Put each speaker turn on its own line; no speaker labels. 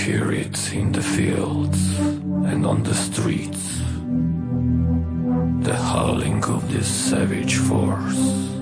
hear it in the fields and on the streets, the howling of this savage force.